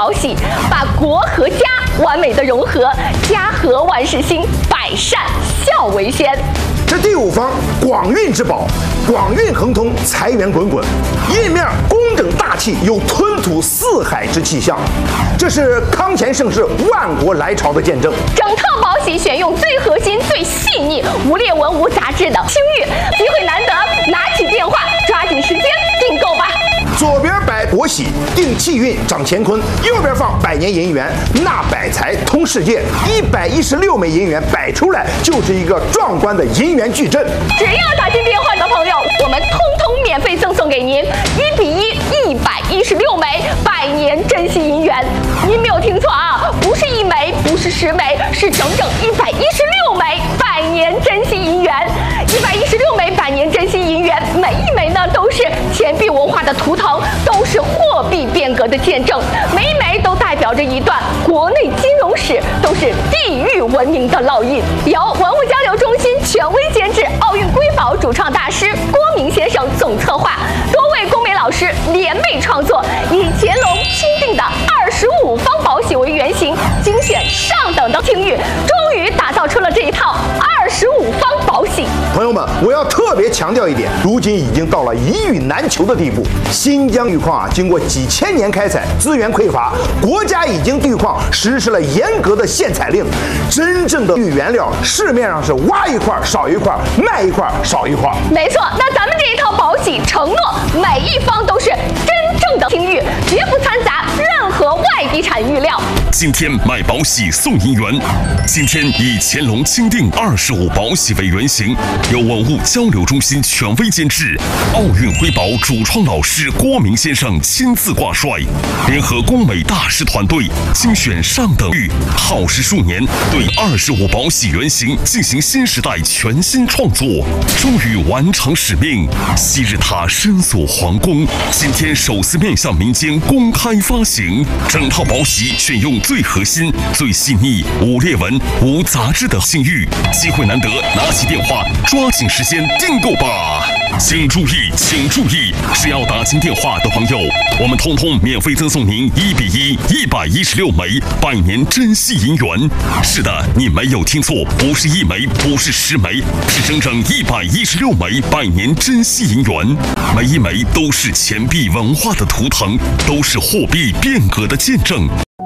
宝玺，把国和家完美的融合，家和万事兴，百善孝为先。 这第5方广运之宝，广运亨通，财源滚滚，印面工整大气，有吞吐四海之气象，这是康乾盛世、万国来朝的见证。 整套宝玺选用最核心、最细腻、无裂纹、无杂质的青玉，机会难得，拿起电话，抓紧时间订购吧。 左边摆国玺，定气运，长乾坤；右边放百年银元，纳百财，通世界。116枚银元摆出来，就是一个壮观的银元矩阵。 只要打进电话的朋友，我们通通免费赠送给您1比1 116枚百年珍稀银元。您没有听错啊，不是1枚，不是10枚，是整整116枚百年珍稀银元。116枚百年珍稀银元，每一枚呢都是钱币文化的图腾，都是货币变革的见证，每一枚都代表着一段国内金融史，都是地域文明的烙印。由文物交流中心权威监制、奥运瑰宝主创大师郭明先生总策划，多位工美老师联袂创作，以乾隆钦定的25方宝玺为原型，精选上等的青玉，终于打造出了这一套25方宝玺。 朋友们，我要特别强调一点，如今已经到了一玉难求的地步。新疆玉矿经过几千年开采，资源匮乏，国家已经对玉矿实施了严格的限采令。真正的玉原料，市面上是挖一块少一块，卖一块少一块。 没错，那咱们这一套宝玺承诺每一方都是真正的青玉，绝不掺杂任何外地产玉料。 今天买宝玺送银元。今天以乾隆钦定25宝玺为原型，由文物交流中心权威监制、奥运瑰宝主创老师郭明先生亲自挂帅，联合工美大师团队精选上等玉，耗时数年，对25宝玺原型进行新时代全新创作，终于完成使命。昔日它深锁皇宫，今天首次面向民间公开发行，整套宝玺选用最核心、最细腻、无裂纹、无杂质的新玉，机会难得，拿起电话，抓紧时间订购吧！请注意，请注意，只要打进电话的朋友，我们通通免费赠送您1比1 116枚百年珍稀银元。是的，你没有听错，不是1枚，不是10枚，是整整116枚百年珍稀银元。每一枚都是钱币文化的图腾，都是货币变革的见证。